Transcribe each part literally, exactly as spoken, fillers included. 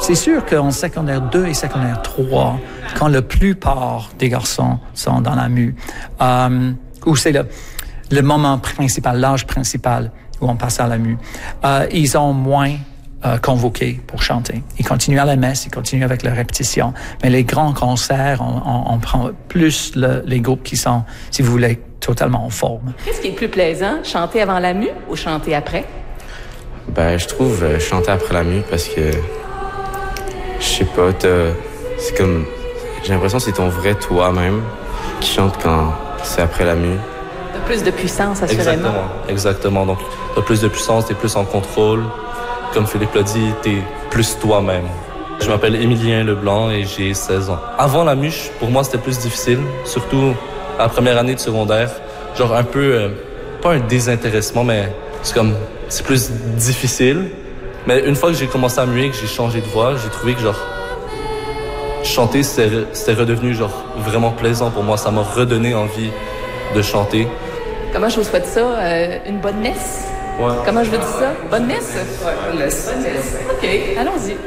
C'est sûr qu'en secondaire deux et secondaire trois, quand la plupart des garçons sont dans la mue, euh, où c'est le, le moment principal, l'âge principal où on passe à la mue, euh, ils ont moins euh, convoqués pour chanter. Ils continuent à la messe, ils continuent avec la répétition, mais les grands concerts, on, on, on prend plus le, les groupes qui sont, si vous voulez, totalement en forme. Qu'est-ce qui est le plus plaisant, chanter avant la mue ou chanter après? Ben, je trouve euh, chanter après la mue parce que, je sais pas, c'est comme, j'ai l'impression que c'est ton vrai toi-même qui chante quand c'est après la mue. T'as plus de puissance, assurément. Exactement, exactement. Donc, t'as plus de puissance, t'es plus en contrôle. Comme Philippe l'a dit, t'es plus toi-même. Je m'appelle Émilien Leblanc et j'ai seize ans. Avant la mue, pour moi, c'était plus difficile, surtout à la première année de secondaire. Genre un peu, euh, pas un désintéressement, mais c'est comme, c'est plus difficile. Mais une fois que j'ai commencé à muer, que j'ai changé de voix, j'ai trouvé que genre, chanter, c'était, c'était redevenu genre vraiment plaisant pour moi. Ça m'a redonné envie de chanter. Comment je vous souhaite ça? Euh, une bonne messe? Ouais. Comment je veux dire ça? Bonne messe? Ouais, bonne messe. Bonne messe. OK, allons-y.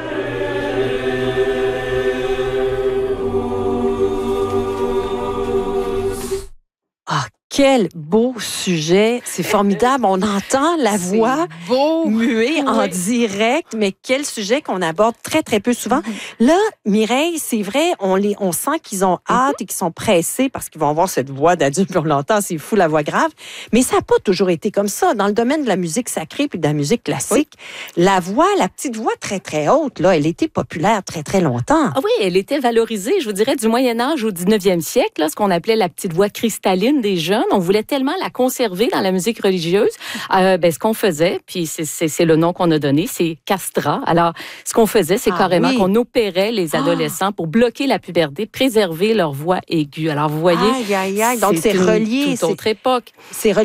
Quel beau sujet. C'est formidable. On entend la C'est voix beau. muée Oui. en direct, mais quel sujet qu'on aborde très, très peu souvent. Là, Mireille, c'est vrai, on, les, on sent qu'ils ont hâte et qu'ils sont pressés parce qu'ils vont avoir cette voix d'adulte, puis on l'entend, c'est fou, la voix grave. Mais ça n'a pas toujours été comme ça. Dans le domaine de la musique sacrée puis de la musique classique, oui. la voix, la petite voix très, très haute, là, elle était populaire très, très longtemps. Ah oui, elle était valorisée, je vous dirais, du Moyen-Âge au dix-neuvième siècle, là, ce qu'on appelait la petite voix cristalline des jeunes. On voulait tellement la conserver dans la musique religieuse. Euh, ben, ce qu'on faisait, puis c'est, c'est, c'est le nom qu'on a donné, c'est castrat. Alors, ce qu'on faisait, c'est ah, carrément oui. qu'on opérait les adolescents ah. pour bloquer la puberté, préserver leur voix aiguë. Alors, vous voyez, aïe, aïe, aïe. Donc, c'est, c'est relié. Toute autre époque. C'est relié